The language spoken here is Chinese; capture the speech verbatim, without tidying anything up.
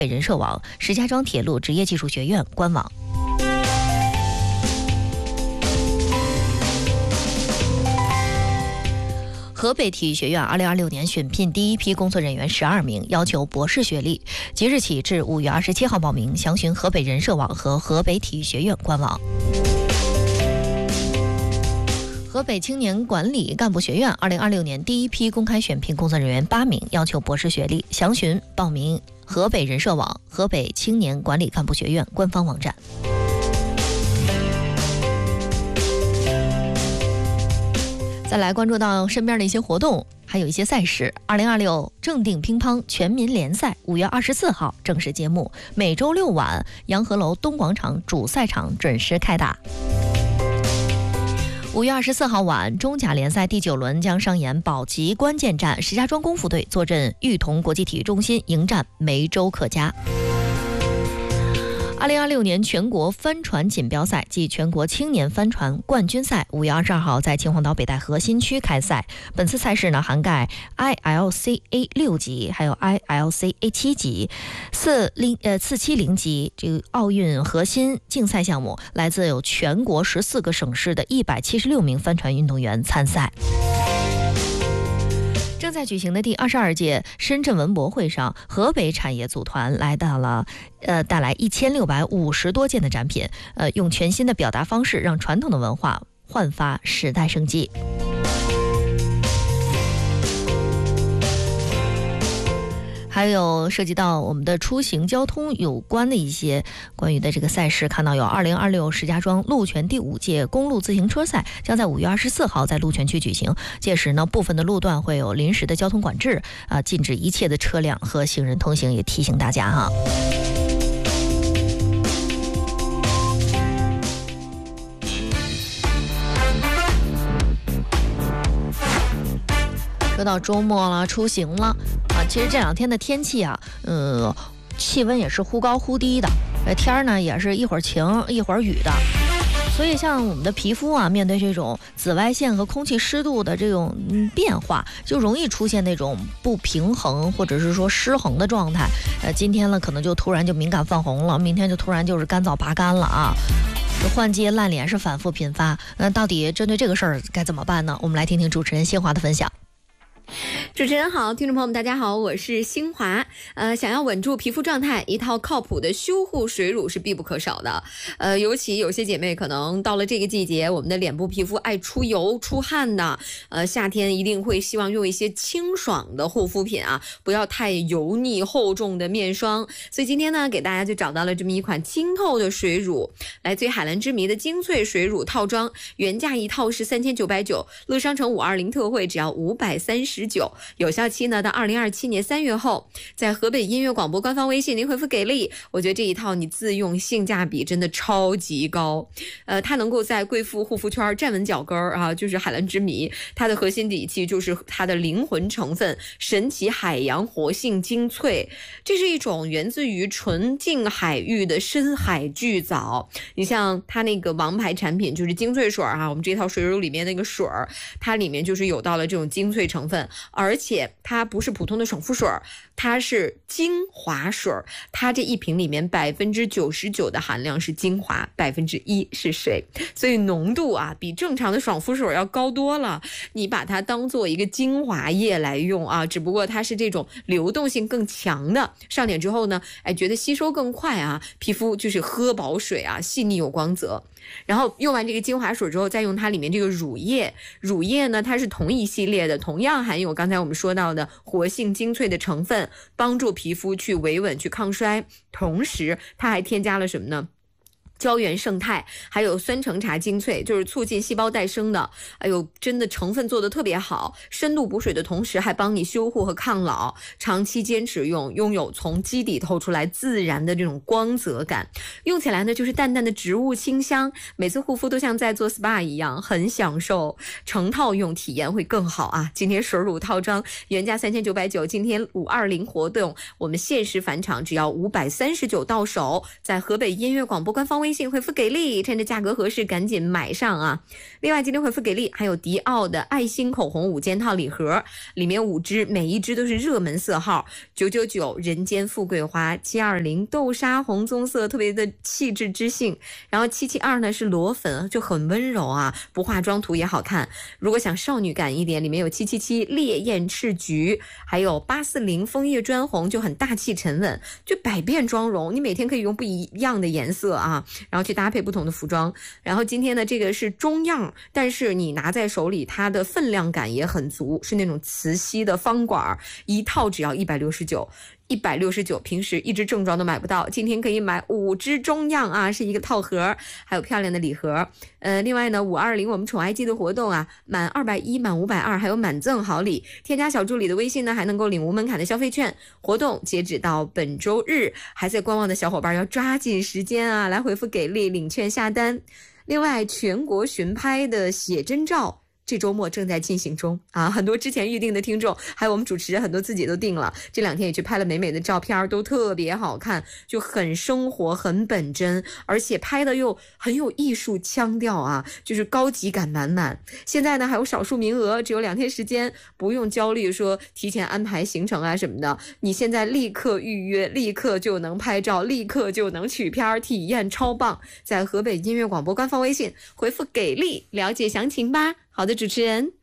人社网、石家庄铁路职业技术学院官网。河北体育学院二零二六年选聘第一批工作人员十二名，要求博士学历，即日起至五月二十七号报名，详询河北人社网和河北体育学院官网。河北青年管理干部学院二零二六年第一批公开选聘工作人员八名，要求博士学历，详询报名河北人社网、河北青年管理干部学院官方网站。再来关注到身边的一些活动，还有一些赛事。二零二六正定乒乓全民联赛五月二十四号正式揭幕，每周六晚洋河楼东广场主赛场准时开打。五月二十四号晚，中甲联赛第九轮将上演保级关键战，石家庄功夫队坐镇裕彤国际体育中心迎战梅州客家。二零二六年全国帆船锦标赛暨全国青年帆船冠军赛五月二十二号在秦皇岛北戴河新区开赛。本次赛事呢涵盖 I L C A 六级，还有 I L C A 七级、四零呃四七零级这个奥运核心竞赛项目，来自有全国十四个省市的一百七十六名帆船运动员参赛。正在举行的第二十二届深圳文博会上，河北产业组团来到了，呃，带来一千六百五十多件的展品，呃，用全新的表达方式，让传统的文化焕发时代生机。还有涉及到我们的出行交通有关的一些关于的这个赛事，看到有二零二六石家庄路权第五届公路自行车赛将在五月二十四号在路权区举行，届时呢部分的路段会有临时的交通管制啊、呃，禁止一切的车辆和行人通行，也提醒大家哈。说到周末了，出行了啊，其实这两天的天气啊，呃，气温也是忽高忽低的，呃，天儿呢也是一会儿晴一会儿雨的，所以像我们的皮肤啊，面对这种紫外线和空气湿度的这种、嗯、变化，就容易出现那种不平衡或者是说失衡的状态。呃，今天呢可能就突然就敏感泛红了，明天就突然就是干燥拔干了啊。换季烂脸是反复频发，那到底针对这个事儿该怎么办呢？我们来听听主持人新华的分享。 主持人好，听众朋友们大家好，我是新华。呃，想要稳住皮肤状态，一套靠谱的修护水乳是必不可少的。呃，尤其有些姐妹可能到了这个季节，我们的脸部皮肤爱出油出汗的，呃，夏天一定会希望用一些清爽的护肤品啊，不要太油腻厚重的面霜。所以今天呢，给大家就找到了这么一款清透的水乳，来自于海蓝之谜的精粹水乳套装，原价一套是三千九百九，乐商城五二零特惠只要五百三十九。有效期呢到二零二七年三月后，在河北音乐广播官方微信您回复给力，我觉得这一套你自用性价比真的超级高。呃，它能够在贵妇护肤圈站稳脚跟啊，就是海蓝之谜，它的核心底气就是它的灵魂成分神奇海洋活性精粹，这是一种源自于纯净海域的深海巨藻。你像它那个王牌产品就是精粹水啊，我们这套水乳里面那个水儿，它里面就是有到了这种精粹成分，而且它不是普通的爽肤水，它是精华水，它这一瓶里面百分之九十九的含量是精华，百分之一是水，所以浓度啊比正常的爽肤水要高多了。你把它当做一个精华液来用啊，只不过它是这种流动性更强的，上脸之后呢，哎，觉得吸收更快啊，皮肤就是喝饱水啊，细腻有光泽。然后用完这个精华水之后，再用它里面这个乳液，乳液呢它是同一系列的，同样含有刚才我们说到的活性精粹的成分，帮助皮肤去维稳去抗衰，同时它还添加了什么呢？胶原胜肽，还有酸橙茶精粹，就是促进细胞再生的。哎呦，真的成分做的特别好，深度补水的同时还帮你修护和抗老，长期坚持用，拥有从基底透出来自然的这种光泽感。用起来呢就是淡淡的植物清香，每次护肤都像在做 S P A 一样，很享受。成套用体验会更好啊！今天水乳套装原价三千九百九，今天五二零活动我们限时返场，只要五百三十九到手，在河北音乐广播官方微微信回复给力，趁着价格合适赶紧买上啊。另外今天回复给力还有迪奥的爱心口红五件套礼盒，里面五支，每一支都是热门色号，九九九人间富贵花，七二零豆沙红棕色，特别的气质知性，然后七七二呢是裸粉，就很温柔啊，不化妆涂也好看。如果想少女感一点，里面有七七七烈焰赤橘，还有八四零枫叶砖红，就很大气沉稳，就百变妆容，你每天可以用不一样的颜色啊，然后去搭配不同的服装。然后今天的这个是中样，但是你拿在手里它的分量感也很足，是那种磁吸的方管，一套只要一百六十九。一百六十九，平时一支正装都买不到，今天可以买五支中样啊，是一个套盒，还有漂亮的礼盒。呃，另外呢，五二零我们宠爱季的活动啊，满二百一、满五百二，还有满赠好礼。添加小助理的微信呢，还能够领无门槛的消费券。活动截止到本周日，还在观望的小伙伴要抓紧时间啊，来回复给力领券下单。另外，全国巡拍的写真照这周末正在进行中啊，很多之前预定的听众，还有我们主持人很多自己都定了，这两天也去拍了美美的照片，都特别好看，就很生活很本真，而且拍的又很有艺术腔调啊，就是高级感满满。现在呢还有少数名额，只有两天时间，不用焦虑说提前安排行程啊什么的，你现在立刻预约，立刻就能拍照，立刻就能取片，体验超棒。在河北音乐广播官方微信回复给力了解详情吧。好的，主持人。